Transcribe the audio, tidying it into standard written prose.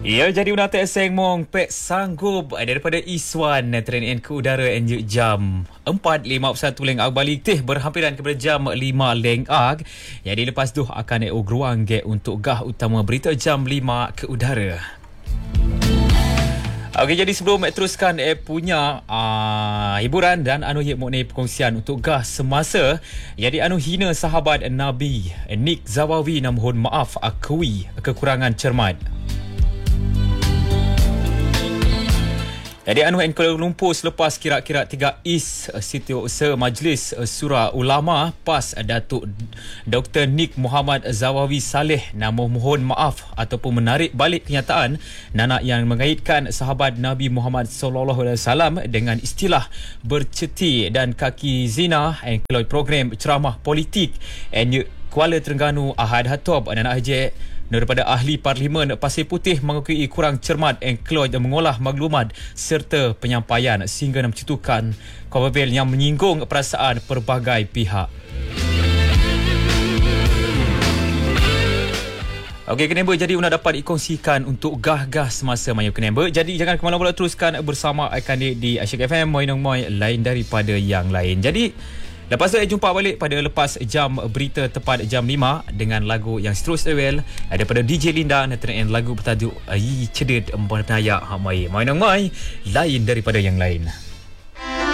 Ya, jadi unata seng mong pek sanggup daripada Iswan train ke udara NJ jam 4.51 leng ag balik teh berhampiran kepada jam 5 leng ag. Jadi lepas tu akan gruang ge untuk gah utama berita jam 5 ke udara. Okey, jadi sebelum teruskan punya hiburan dan ye mokne perkongsian untuk gah semasa. Jadi hina sahabat Nabi Nick Zawawi na mohon maaf akui kekurangan cermat. Jadi Kuala Lumpur selepas kira-kira 3 Setiausaha Majlis Surah Ulama PAS Datuk Dr. Nick Muhammad Zawawi Saleh nama mohon maaf ataupun menarik balik kenyataan nana yang mengaitkan sahabat Nabi Muhammad sallallahu alaihi wasallam dengan istilah berceti dan kaki zina keloi program ceramah politik Kuala Terengganu Ahad Hatob dan aje daripada ahli Parlimen Pasir Putih mengakui kurang cermat keloi dan mengolah maklumat serta penyampaian sehingga mencitukan kabel yang menyinggung perasaan pelbagai pihak. Okey, Kenember, jadi anda dapat dikongsikan untuk gah-gah semasa mayu Kenember. Jadi jangan ke mana-mana, teruskan bersama Aikan di Asyik FM, Moinong lain daripada yang lain. Jadi lepas tu jumpa balik pada lepas jam berita tepat jam 5 dengan lagu yang seterusnya daripada DJ Linda dan lagu bertajuk Cedit Bernayak Hamai. Moinong lain daripada yang lain.